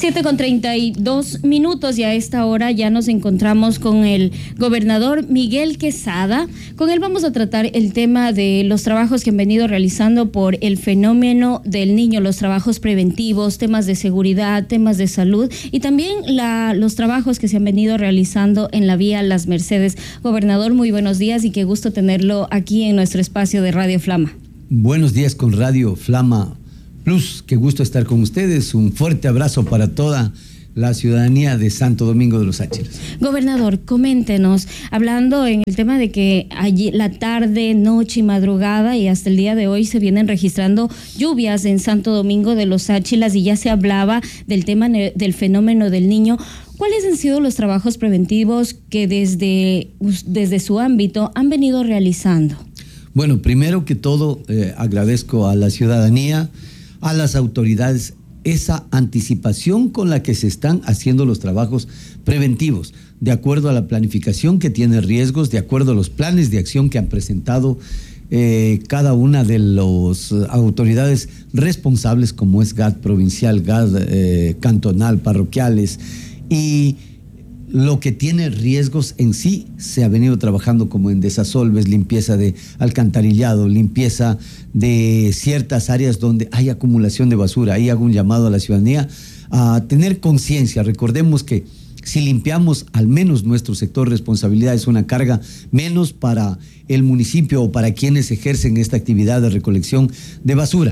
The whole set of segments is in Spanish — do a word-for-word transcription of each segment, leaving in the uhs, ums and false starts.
siete con treinta y dos minutos y a esta hora ya nos encontramos con el gobernador Miguel Quesada. Con él vamos a tratar el tema de los trabajos que han venido realizando por el fenómeno del niño, los trabajos preventivos, temas de seguridad, temas de salud y también la, los trabajos que se han venido realizando en la vía Las Mercedes. Gobernador, muy buenos días y qué gusto tenerlo aquí en nuestro espacio de Radio Flama. Buenos días con Radio Flama Plus, qué gusto estar con ustedes. Un fuerte abrazo para toda la ciudadanía de Santo Domingo de los Áchilas. Gobernador, coméntenos, hablando en el tema de que allí la tarde, noche y madrugada y hasta el día de hoy se vienen registrando lluvias en Santo Domingo de los Áchilas y ya se hablaba del tema del fenómeno del niño. ¿Cuáles han sido los trabajos preventivos que desde, desde su ámbito han venido realizando? Bueno, primero que todo eh, agradezco a la ciudadanía, a las autoridades, esa anticipación con la que se están haciendo los trabajos preventivos, de acuerdo a la planificación que tiene riesgos, de acuerdo a los planes de acción que han presentado eh, cada una de las autoridades responsables, como es G A D provincial, G A D eh, cantonal, parroquiales, y lo que tiene riesgos en sí se ha venido trabajando como en desasolves, limpieza de alcantarillado, limpieza de ciertas áreas donde hay acumulación de basura. Ahí hago un llamado a la ciudadanía a tener conciencia. Recordemos que si limpiamos al menos nuestro sector, responsabilidad es una carga menos para el municipio o para quienes ejercen esta actividad de recolección de basura.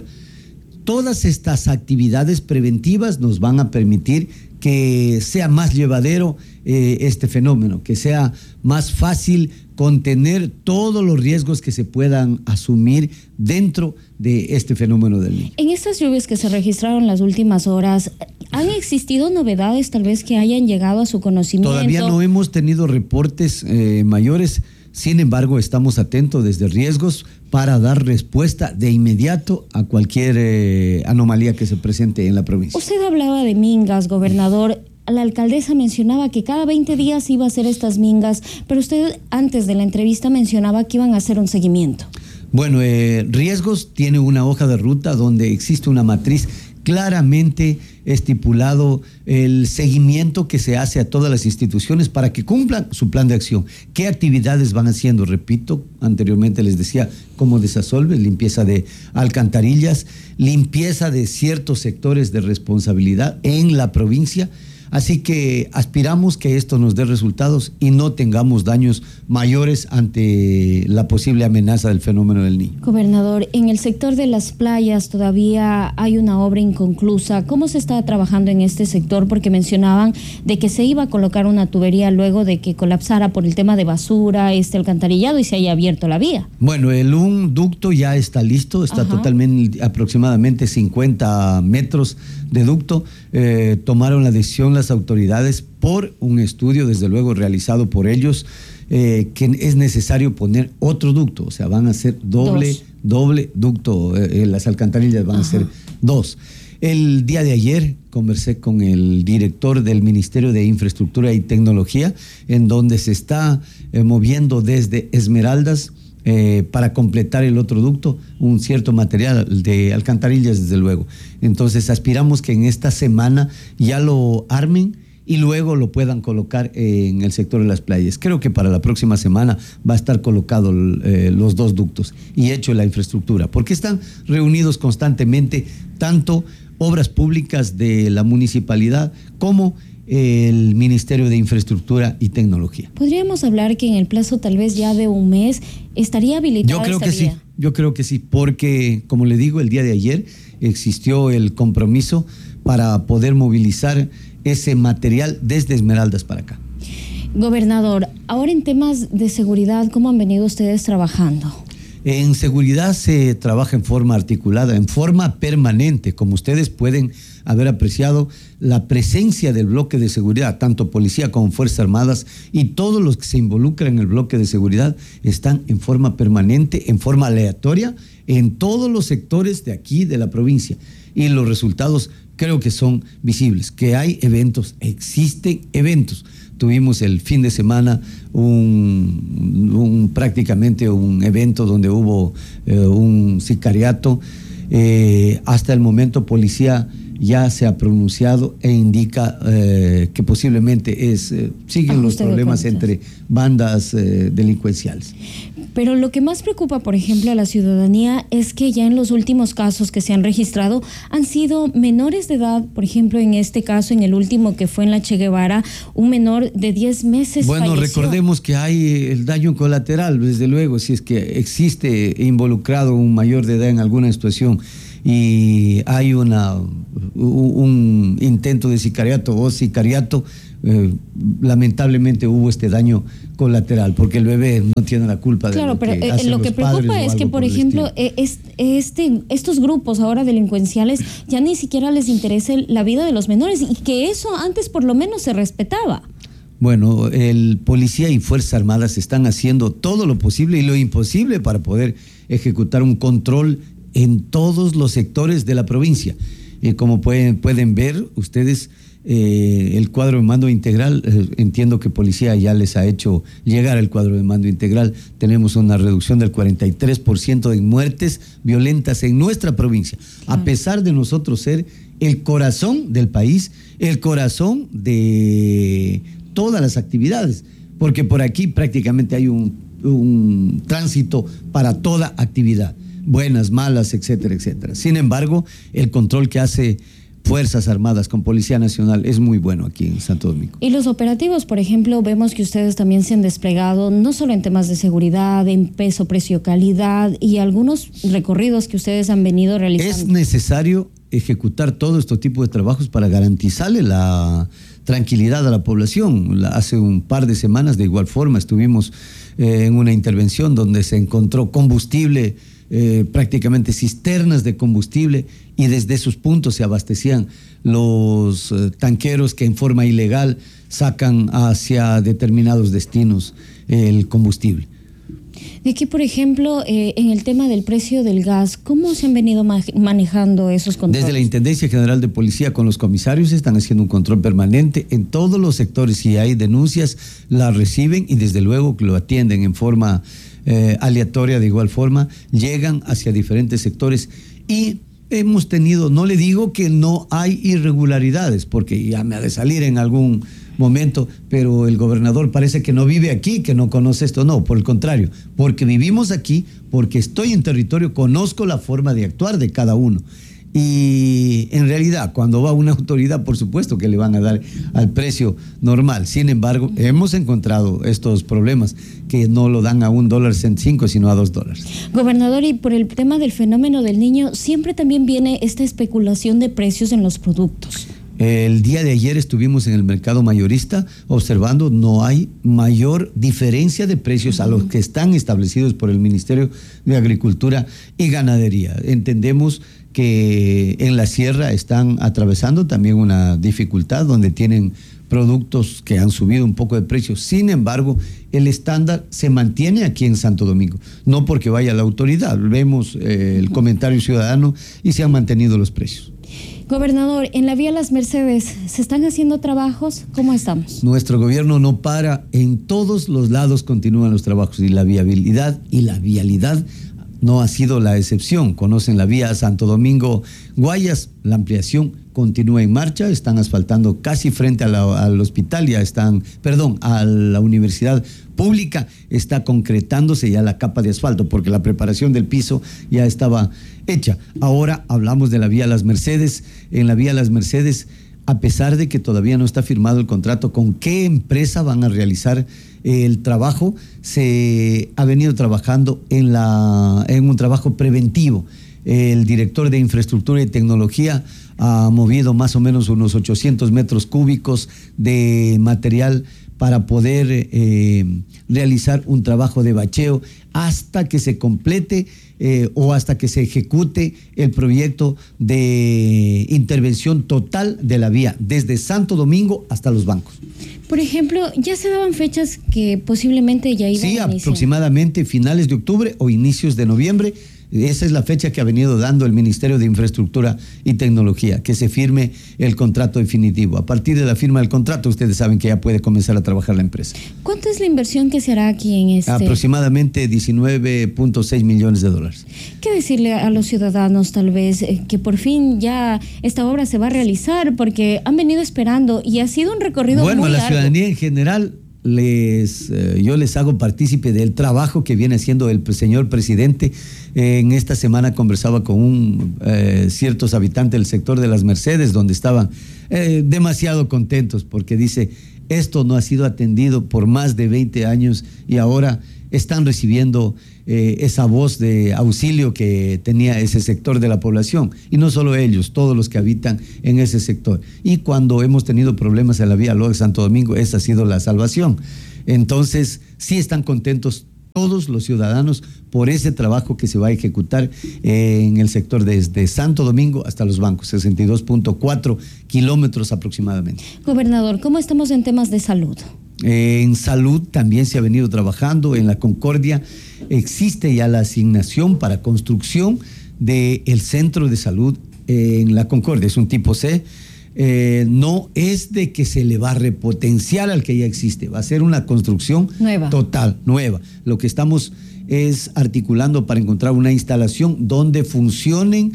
Todas estas actividades preventivas nos van a permitir que sea más llevadero eh, este fenómeno, que sea más fácil contener todos los riesgos que se puedan asumir dentro de este fenómeno del niño. En estas lluvias que se registraron las últimas horas, ¿han existido novedades tal vez que hayan llegado a su conocimiento? Todavía no hemos tenido reportes eh, mayores. Sin embargo, estamos atentos desde riesgos para dar respuesta de inmediato a cualquier eh, anomalía que se presente en la provincia. Usted hablaba de mingas, gobernador. La alcaldesa mencionaba que cada veinte días iba a hacer estas mingas, pero usted antes de la entrevista mencionaba que iban a hacer un seguimiento. Bueno, eh, riesgos tiene una hoja de ruta donde existe una matriz claramente estipulado el seguimiento que se hace a todas las instituciones para que cumplan su plan de acción. ¿Qué actividades van haciendo? Repito, anteriormente les decía, como desasolves, limpieza de alcantarillas, limpieza de ciertos sectores de responsabilidad en la provincia. Así que aspiramos que esto nos dé resultados y no tengamos daños mayores ante la posible amenaza del fenómeno del niño. Gobernador, en el sector de las playas todavía hay una obra inconclusa. ¿Cómo se está trabajando en este sector? Porque mencionaban de que se iba a colocar una tubería luego de que colapsara por el tema de basura, este alcantarillado y se haya abierto la vía. Bueno, el un ducto ya está listo, está Ajá. totalmente, aproximadamente cincuenta metros de ducto. Eh, tomaron la decisión las autoridades por un estudio, desde luego realizado por ellos, eh, que es necesario poner otro ducto, o sea, van a ser doble, dos. doble ducto, eh, las alcantarillas van Ajá. a ser dos. El día de ayer conversé con el director del Ministerio de Infraestructura y Tecnología, en donde se está eh, moviendo desde Esmeraldas Eh, para completar el otro ducto, un cierto material de alcantarillas, desde luego. Entonces aspiramos que en esta semana ya lo armen y luego lo puedan colocar en el sector de las playas. Creo que para la próxima semana va a estar colocado eh, los dos ductos y hecho la infraestructura, porque están reunidos constantemente tanto obras públicas de la municipalidad como el Ministerio de Infraestructura y Tecnología. ¿Podríamos hablar que en el plazo tal vez ya de un mes estaría habilitada? Yo creo esta que vía? sí, yo creo que sí, porque como le digo, el día de ayer existió el compromiso para poder movilizar ese material desde Esmeraldas para acá. Gobernador, ahora en temas de seguridad, ¿cómo han venido ustedes trabajando? En seguridad se trabaja en forma articulada, en forma permanente, como ustedes pueden haber apreciado la presencia del bloque de seguridad, tanto policía como Fuerzas Armadas y todos los que se involucran en el bloque de seguridad están en forma permanente, en forma aleatoria, en todos los sectores de aquí de la provincia. Y los resultados creo que son visibles, que hay eventos, existen eventos. Tuvimos el fin de semana un, un prácticamente un evento donde hubo eh, un sicariato. Eh, hasta el momento policía ya se ha pronunciado e indica eh, que posiblemente es eh, siguen los problemas entre bandas eh, delincuenciales. Pero lo que más preocupa, por ejemplo, a la ciudadanía es que ya en los últimos casos que se han registrado han sido menores de edad. Por ejemplo, en este caso, en el último que fue en la Che Guevara, un menor de diez meses Bueno, falleció. Recordemos que hay el daño colateral, desde luego, si es que existe involucrado un mayor de edad en alguna situación y hay una un intento de sicariato o sicariato, eh, lamentablemente hubo este daño colateral, porque el bebé no tiene la culpa de claro, lo que pero hacen eh, lo los que preocupa es que, por, por ejemplo, es, este, estos grupos ahora delincuenciales ya ni siquiera les interesa la vida de los menores, y que eso antes por lo menos se respetaba. Bueno, el policía y Fuerzas Armadas están haciendo todo lo posible y lo imposible para poder ejecutar un control en todos los sectores de la provincia. Eh, como pueden, pueden ver ustedes, eh, el cuadro de mando integral, eh, entiendo que policía ya les ha hecho llegar el cuadro de mando integral. Tenemos una reducción del cuarenta y tres por ciento de muertes violentas en nuestra provincia, a pesar de nosotros ser el corazón del país, el corazón de todas las actividades, porque por aquí prácticamente hay un, un tránsito para toda actividad, buenas, malas, etcétera, etcétera. Sin embargo, el control que hace Fuerzas Armadas con Policía Nacional es muy bueno aquí en Santo Domingo. Y los operativos, por ejemplo, vemos que ustedes también se han desplegado, no solo en temas de seguridad, en peso, precio, calidad y algunos recorridos que ustedes han venido realizando. Es necesario ejecutar todo este tipo de trabajos para garantizarle la tranquilidad a la población. Hace un par de semanas, de igual forma, estuvimos eh, en una intervención donde se encontró combustible, eh, prácticamente cisternas de combustible, y desde esos puntos se abastecían los eh, tanqueros que en forma ilegal sacan hacia determinados destinos eh, el combustible. De aquí, por ejemplo, eh, en el tema del precio del gas, ¿cómo se han venido ma- manejando esos controles? Desde la Intendencia General de Policía con los comisarios están haciendo un control permanente en todos los sectores. Si hay denuncias, las reciben y desde luego que lo atienden en forma eh, aleatoria. De igual forma, llegan hacia diferentes sectores y hemos tenido, no le digo que no hay irregularidades, porque ya me ha de salir en algún momento, pero el gobernador parece que no vive aquí, que no conoce esto. No, por el contrario, porque vivimos aquí, porque estoy en territorio, conozco la forma de actuar de cada uno. Y en realidad, cuando va una autoridad, por supuesto que le van a dar al precio normal. Sin embargo, hemos encontrado estos problemas que no lo dan a un dólar ciento cinco, sino a dos dólares. Gobernador, y por el tema del fenómeno del Niño, siempre también viene esta especulación de precios en los productos. El día de ayer estuvimos en el mercado mayorista observando, no hay mayor diferencia de precios a los que están establecidos por el Ministerio de Agricultura y Ganadería. Entendemos que en la sierra están atravesando también una dificultad donde tienen productos que han subido un poco de precio. Sin embargo, el estándar se mantiene aquí en Santo Domingo, no porque vaya la autoridad. Vemos eh, el comentario ciudadano y se han mantenido los precios. Gobernador, en la vía Las Mercedes, ¿se están haciendo trabajos? ¿Cómo estamos? Nuestro gobierno no para, en todos los lados continúan los trabajos y la viabilidad y la vialidad no ha sido la excepción. Conocen la vía Santo Domingo-Guayas, la ampliación continúa en marcha, están asfaltando casi frente a la, al hospital, ya están, perdón, a la universidad pública, está concretándose ya la capa de asfalto, porque la preparación del piso ya estaba hecha. Ahora hablamos de la vía Las Mercedes. En la vía Las Mercedes, a pesar de que todavía no está firmado el contrato con qué empresa van a realizar el trabajo, se ha venido trabajando en, la, en un trabajo preventivo. El director de Infraestructura y Tecnología ha movido más o menos unos ochocientos metros cúbicos de material para poder eh, realizar un trabajo de bacheo hasta que se complete eh, o hasta que se ejecute el proyecto de intervención total de la vía, desde Santo Domingo hasta los bancos. Por ejemplo, ¿ya se daban fechas que posiblemente ya iban Sí, a iniciar? aproximadamente finales de octubre o inicios de noviembre Esa es la fecha que ha venido dando el Ministerio de Infraestructura y Tecnología, que se firme el contrato definitivo. A partir de la firma del contrato, ustedes saben que ya puede comenzar a trabajar la empresa. ¿Cuánto es la inversión que se hará aquí en este? Aproximadamente diecinueve punto seis millones de dólares. ¿Qué decirle a los ciudadanos, tal vez, eh, que por fin ya esta obra se va a realizar? Porque han venido esperando y ha sido un recorrido bueno, muy largo. Bueno, a la ciudadanía en general, les, eh, yo les hago partícipe del trabajo que viene haciendo el señor presidente. Eh, en esta semana conversaba con un, eh, ciertos habitantes del sector de las Mercedes, donde estaban eh, demasiado contentos, porque dice, esto no ha sido atendido por más de veinte años y ahora están recibiendo eh, esa voz de auxilio que tenía ese sector de la población. Y no solo ellos, todos los que habitan en ese sector. Y cuando hemos tenido problemas en la vía Loja-Santo Domingo, esa ha sido la salvación. Entonces, sí están contentos todos los ciudadanos por ese trabajo que se va a ejecutar eh, en el sector desde Santo Domingo hasta los bancos, sesenta y dos punto cuatro kilómetros aproximadamente. Gobernador, ¿cómo estamos en temas de salud? Eh, en salud también se ha venido trabajando. En la Concordia existe ya la asignación para construcción del centro de salud eh, en la Concordia, es un tipo C. Eh, no es de que se le va a repotenciar al que ya existe, va a ser una construcción nueva. total, nueva. Lo que estamos es articulando para encontrar una instalación donde funcionen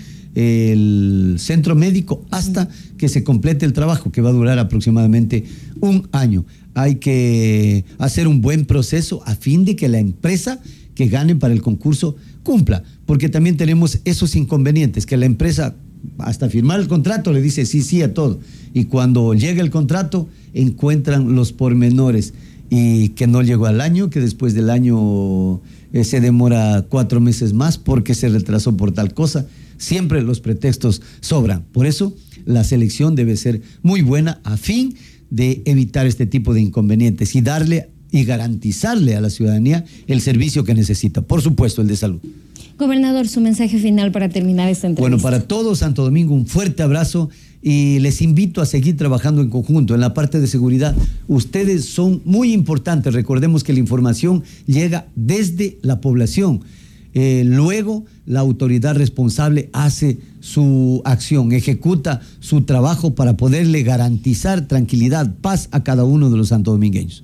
el centro médico hasta que se complete el trabajo, que va a durar aproximadamente un año. Hay que hacer un buen proceso a fin de que la empresa que gane para el concurso cumpla, porque también tenemos esos inconvenientes, que la empresa hasta firmar el contrato le dice sí, sí a todo, y cuando llega el contrato encuentran los pormenores, y que no llegó al año, que después del año eh, se demora cuatro meses más porque se retrasó por tal cosa. Siempre los pretextos sobran. Por eso la selección debe ser muy buena a fin de evitar este tipo de inconvenientes y darle y garantizarle a la ciudadanía el servicio que necesita, por supuesto el de salud. Gobernador, su mensaje final para terminar esta entrevista. Bueno, para todo Santo Domingo un fuerte abrazo y les invito a seguir trabajando en conjunto en la parte de seguridad. Ustedes son muy importantes, recordemos que la información llega desde la población. Eh, luego la autoridad responsable hace su acción, ejecuta su trabajo para poderle garantizar tranquilidad, paz a cada uno de los santodomingueños.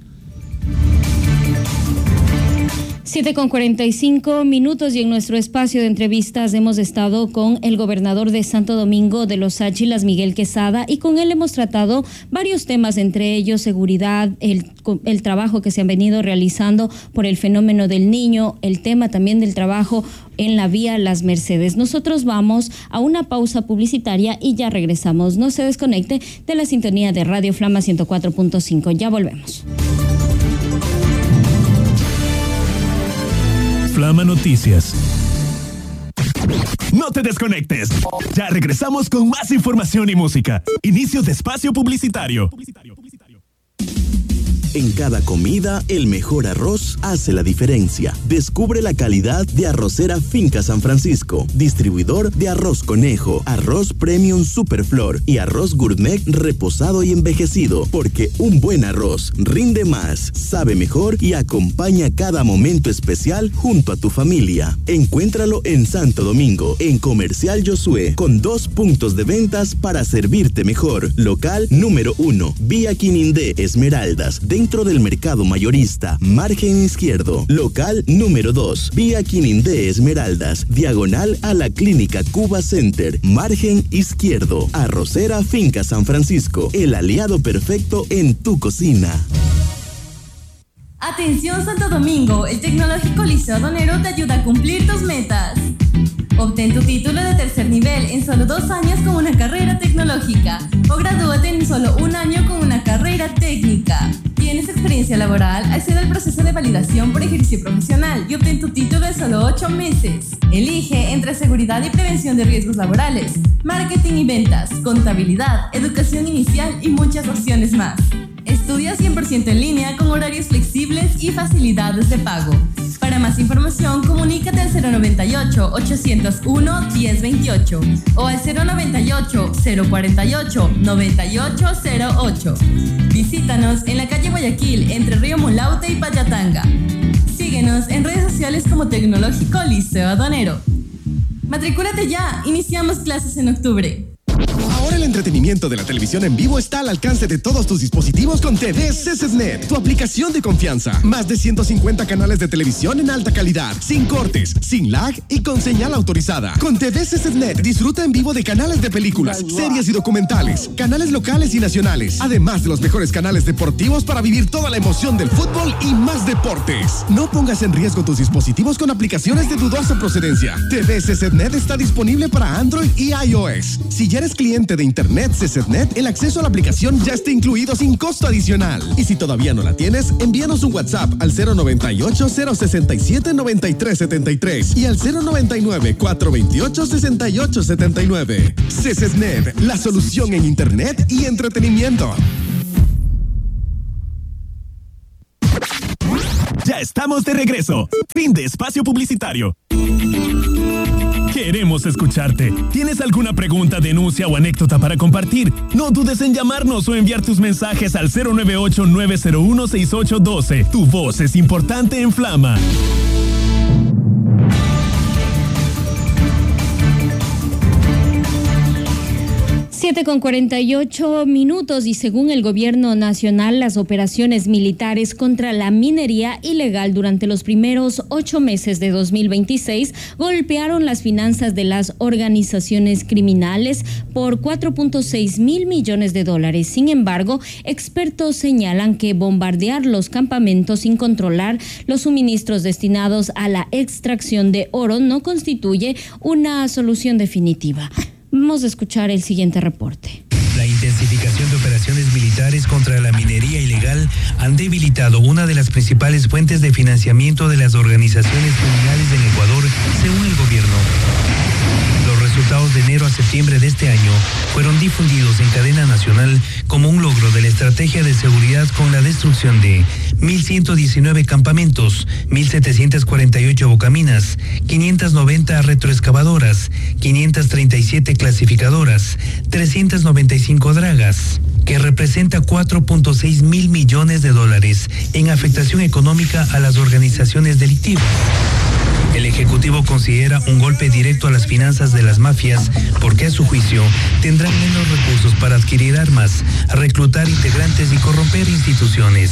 siete con cuarenta y cinco minutos y en nuestro espacio de entrevistas hemos estado con el gobernador de Santo Domingo de los Áchilas, Miguel Quesada, y con él hemos tratado varios temas, entre ellos seguridad, el, el trabajo que se han venido realizando por el fenómeno del niño, el tema también del trabajo en la vía Las Mercedes. Nosotros vamos a una pausa publicitaria y ya regresamos. No se desconecte de la sintonía de Radio Flama ciento cuatro punto cinco. Ya volvemos. Flama Noticias. No te desconectes. Ya regresamos con más información y música. Inicio de espacio publicitario. En cada comida, el mejor arroz hace la diferencia. Descubre la calidad de Arrocera Finca San Francisco, distribuidor de arroz conejo, arroz premium Superflor y arroz gourmet reposado y envejecido, porque un buen arroz rinde más, sabe mejor y acompaña cada momento especial junto a tu familia. Encuéntralo en Santo Domingo, en Comercial Josué, con dos puntos de ventas para servirte mejor. Local número uno, Vía Quinindé Esmeraldas, dentro del mercado mayorista, margen izquierdo. Local número dos, Vía Quinindé Esmeraldas, diagonal a la Clínica Cuba Center, margen izquierdo. Arrocera Finca San Francisco, el aliado perfecto en tu cocina. Atención Santo Domingo, el Tecnológico Liceo Aduanero te ayuda a cumplir tus metas. Obtén tu título de tercer nivel en solo dos años con una carrera tecnológica o gradúate en solo un año con una carrera técnica. ¿Tienes experiencia laboral? Accede al proceso de validación por ejercicio profesional y obtén tu título en solo ocho meses. Elige entre seguridad y prevención de riesgos laborales, marketing y ventas, contabilidad, educación inicial y muchas opciones más. Estudia cien por ciento en línea con horarios flexibles y facilidades de pago. Para más información, comunícate al cero noventa y ocho, ochocientos uno, diez veintiocho o al cero noventa y ocho, cero cuarenta y ocho, noventa y ocho cero ocho. Visítanos en la calle Guayaquil, entre Río Mulaute y Payatanga. Síguenos en redes sociales como Tecnológico Liceo Aduanero. Matricúlate ya, iniciamos clases en octubre. Ahora el entretenimiento de la televisión en vivo está al alcance de todos tus dispositivos con T V C S Net, tu aplicación de confianza. Más de ciento cincuenta canales de televisión en alta calidad, sin cortes, sin lag y con señal autorizada. Con T V C S Net disfruta en vivo de canales de películas, series y documentales, canales locales y nacionales, además de los mejores canales deportivos para vivir toda la emoción del fútbol y más deportes. No pongas en riesgo tus dispositivos con aplicaciones de dudosa procedencia. T V C S Net está disponible para Android y iOS. Si ya eres cliente de Internet C S Net, el acceso a la aplicación ya está incluido sin costo adicional. Y si todavía no la tienes, envíanos un WhatsApp al cero noventa y ocho, cero sesenta y siete, noventa y tres setenta y tres y al cero noventa y nueve, cuatrocientos veintiocho, sesenta y ocho setenta y nueve. C S Net, la solución en Internet y entretenimiento. Ya estamos de regreso. Fin de espacio publicitario. Queremos escucharte. ¿Tienes alguna pregunta, denuncia o anécdota para compartir? No dudes en llamarnos o enviar tus mensajes al cero nueve ocho, nueve cero uno, seis ocho uno dos. Tu voz es importante en Flama. siete con cuarenta y ocho minutos y según el gobierno nacional, las operaciones militares contra la minería ilegal durante los primeros ocho meses de dos mil veintiséis golpearon las finanzas de las organizaciones criminales por cuatro punto seis mil millones de dólares. Sin embargo, expertos señalan que bombardear los campamentos sin controlar los suministros destinados a la extracción de oro no constituye una solución definitiva. Vamos a escuchar el siguiente reporte. La intensificación de operaciones militares contra la minería ilegal han debilitado una de las principales fuentes de financiamiento de las organizaciones criminales en Ecuador, según el gobierno. Los resultados de enero a septiembre de este año fueron difundidos en cadena nacional como un logro de la estrategia de seguridad con la destrucción de mil ciento diecinueve campamentos, mil setecientas cuarenta y ocho bocaminas, quinientas noventa retroexcavadoras, quinientas treinta y siete clasificadoras, trescientas noventa y cinco dragas, que representa cuatro punto seis mil millones de dólares en afectación económica a las organizaciones delictivas. El Ejecutivo considera un golpe directo a las finanzas de las mafias porque, a su juicio, tendrán menos recursos para adquirir armas, reclutar integrantes y corromper instituciones.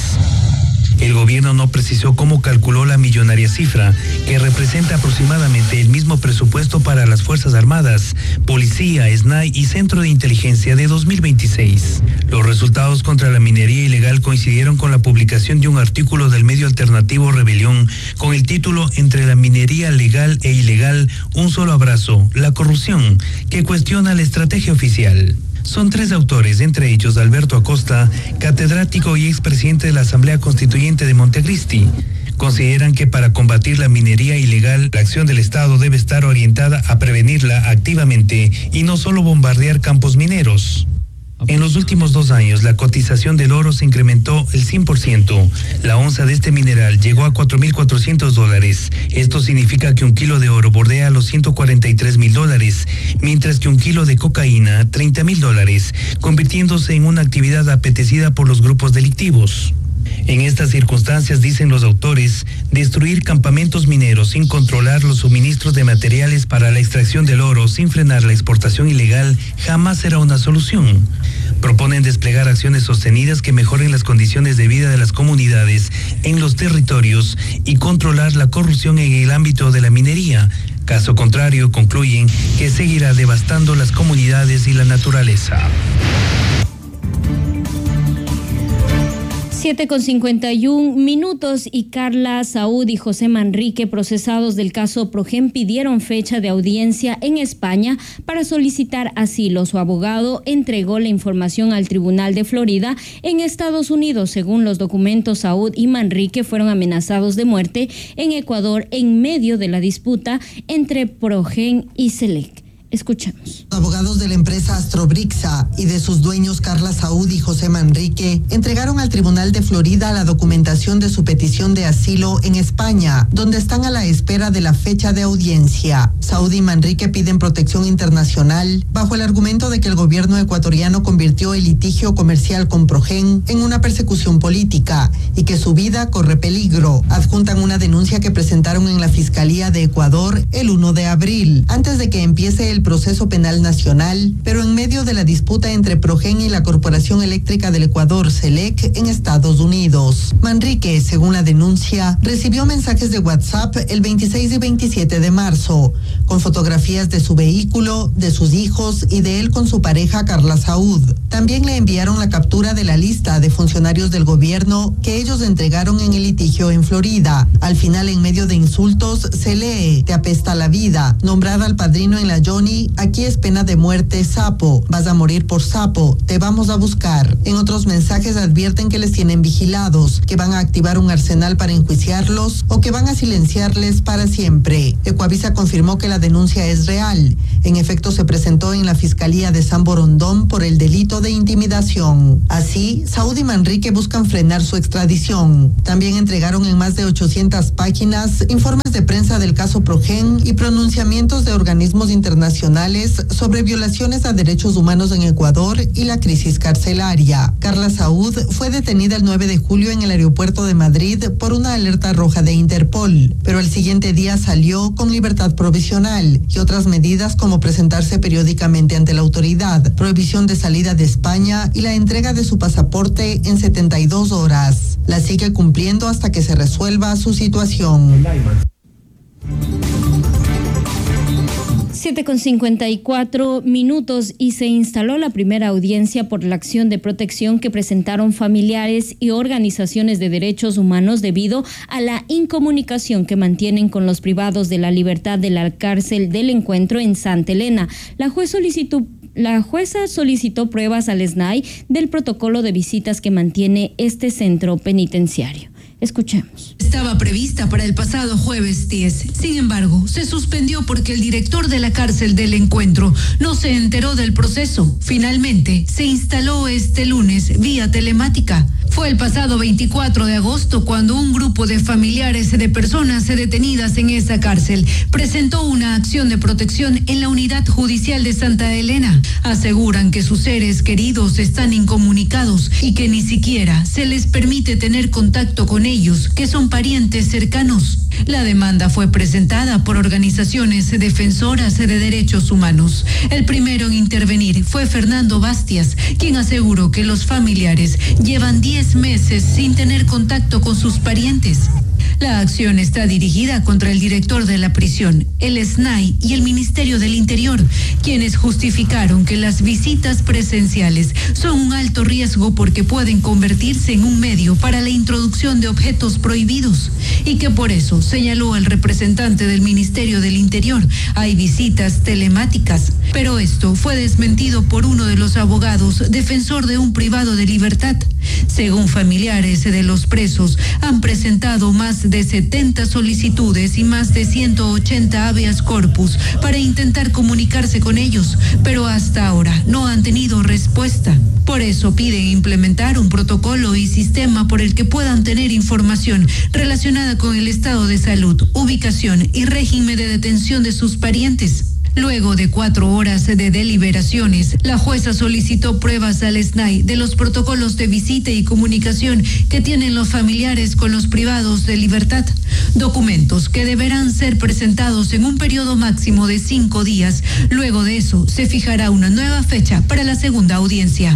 El gobierno no precisó cómo calculó la millonaria cifra, que representa aproximadamente el mismo presupuesto para las Fuerzas Armadas, Policía, S N A I y Centro de Inteligencia de dos mil veintiséis. Los resultados contra la minería ilegal coincidieron con la publicación de un artículo del medio alternativo Rebelión con el título Entre la minería legal e ilegal, un solo abrazo, la corrupción, que cuestiona la estrategia oficial. Son tres autores, entre ellos Alberto Acosta, catedrático y expresidente de la Asamblea Constituyente de Montecristi. Consideran que para combatir la minería ilegal, la acción del Estado debe estar orientada a prevenirla activamente y no solo bombardear campos mineros. En los últimos dos años, la cotización del oro se incrementó el cien por ciento. La onza de este mineral llegó a cuatro mil cuatrocientos dólares. Esto significa que un kilo de oro bordea los ciento cuarenta y tres mil dólares, mientras que un kilo de cocaína, treinta mil dólares, convirtiéndose en una actividad apetecida por los grupos delictivos. En estas circunstancias, dicen los autores, destruir campamentos mineros sin controlar los suministros de materiales para la extracción del oro, sin frenar la exportación ilegal, jamás será una solución. Proponen desplegar acciones sostenidas que mejoren las condiciones de vida de las comunidades en los territorios y controlar la corrupción en el ámbito de la minería. Caso contrario, concluyen que seguirá devastando las comunidades y la naturaleza. siete con cincuenta y uno minutos y Carla Saúd y José Manrique, procesados del caso Progen, pidieron fecha de audiencia en España para solicitar asilo. Su abogado entregó la información al Tribunal de Florida en Estados Unidos. Según los documentos, Saúd y Manrique fueron amenazados de muerte en Ecuador en medio de la disputa entre Progen y Selec. Escuchemos. Abogados de la empresa Astrobrixa y de sus dueños Carla Saúd y José Manrique entregaron al Tribunal de Florida la documentación de su petición de asilo en España, donde están a la espera de la fecha de audiencia. Saúd y Manrique piden protección internacional bajo el argumento de que el gobierno ecuatoriano convirtió el litigio comercial con Progen en una persecución política y que su vida corre peligro. Adjuntan una denuncia que presentaron en la Fiscalía de Ecuador el primero de abril, antes de que empiece el proceso penal nacional, pero en medio de la disputa entre Progen y la Corporación Eléctrica del Ecuador, CELEC, en Estados Unidos. Manrique, según la denuncia, recibió mensajes de WhatsApp el veintiséis y veintisiete de marzo, con fotografías de su vehículo, de sus hijos y de él con su pareja Carla Saúd. También le enviaron la captura de la lista de funcionarios del gobierno que ellos entregaron en el litigio en Florida. Al final, en medio de insultos, se lee: te apesta la vida, nombrada al padrino en la Johnny, aquí es pena de muerte, sapo, vas a morir por sapo, te vamos a buscar. En otros mensajes advierten que les tienen vigilados, que van a activar un arsenal para enjuiciarlos o que van a silenciarles para siempre. Ecuavisa confirmó que la denuncia es real. En efecto, se presentó en la Fiscalía de San Borondón por el delito de intimidación. Así, Saúd y Manrique buscan frenar su extradición. También entregaron en más de ochocientas páginas informes de prensa del caso Progen y pronunciamientos de organismos internacionales sobre violaciones a derechos humanos en Ecuador y la crisis carcelaria. Carla Saúd fue detenida el nueve de julio en el aeropuerto de Madrid por una alerta roja de Interpol, pero el siguiente día salió con libertad provisional y otras medidas como presentarse periódicamente ante la autoridad, prohibición de salida de España y la entrega de su pasaporte en setenta y dos horas. La sigue cumpliendo hasta que se resuelva su situación. siete con cincuenta y cuatro minutos y se instaló la primera audiencia por la acción de protección que presentaron familiares y organizaciones de derechos humanos debido a la incomunicación que mantienen con los privados de la libertad de la cárcel del Encuentro en Santa Elena. La juez solicitó La jueza solicitó pruebas al S N A I del protocolo de visitas que mantiene este centro penitenciario. Escuchemos. Estaba prevista para el pasado jueves diez. Sin embargo, se suspendió porque el director de la cárcel del Encuentro no se enteró del proceso. Finalmente, se instaló este lunes vía telemática. Fue el pasado veinticuatro de agosto cuando un grupo de familiares de personas detenidas en esa cárcel presentó una acción de protección en la unidad judicial de Santa Elena. Aseguran que sus seres queridos están incomunicados y que ni siquiera se les permite tener contacto con ellos, que son parientes cercanos. La demanda fue presentada por organizaciones defensoras de derechos humanos. El primero en intervenir fue Fernando Bastias, quien aseguró que los familiares llevan diez meses sin tener contacto con sus parientes. La acción está dirigida contra el director de la prisión, el S N A I y el Ministerio del Interior, quienes justificaron que las visitas presenciales son un alto riesgo porque pueden convertirse en un medio para la introducción de objetos prohibidos y que por eso, señaló el representante del Ministerio del Interior, hay visitas telemáticas. Pero esto fue desmentido por uno de los abogados, defensor de un privado de libertad. Según familiares de los presos, han presentado más de setenta solicitudes y más de ciento ochenta habeas corpus para intentar comunicarse con ellos, pero hasta ahora no han tenido respuesta. Por eso piden implementar un protocolo y sistema por el que puedan tener información relacionada con el estado de salud, ubicación y régimen de detención de sus parientes. Luego de cuatro horas de deliberaciones, la jueza solicitó pruebas al S N A I de los protocolos de visita y comunicación que tienen los familiares con los privados de libertad. Documentos que deberán ser presentados en un periodo máximo de cinco días. Luego de eso, se fijará una nueva fecha para la segunda audiencia.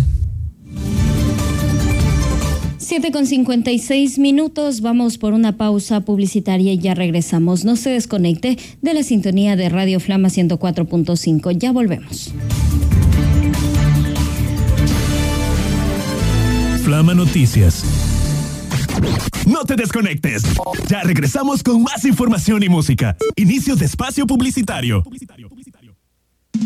siete con cincuenta y seis minutos, vamos por una pausa publicitaria y ya regresamos. No se desconecte de la sintonía de Radio Flama ciento cuatro punto cinco. Ya volvemos. Flama Noticias. No te desconectes. Ya regresamos con más información y música. Inicio de espacio publicitario. publicitario.